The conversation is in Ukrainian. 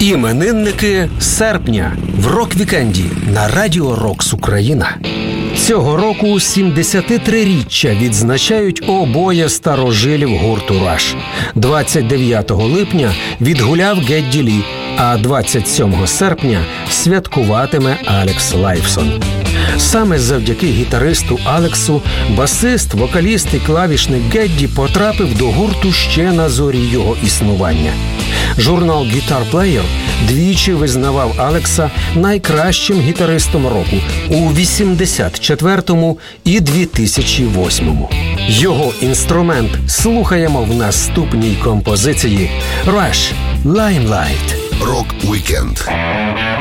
Іменинники серпня в рок-вікенді на Радіо Рокс Україна. Цього року 73-річчя відзначають обоє старожилів гурту Rush. 29 липня відгуляв Гедді Лі, а 27 серпня святкуватиме Алекс Лайфсон. Саме завдяки гітаристу Алексу басист, вокаліст і клавішник Гедді потрапив до гурту ще на зорі його існування. Журнал Guitar Player двічі визнавав Алекса найкращим гітаристом року у 84-му і 2008-му. Його інструмент слухаємо в наступній композиції Rush Limelight. Рок-вікенд.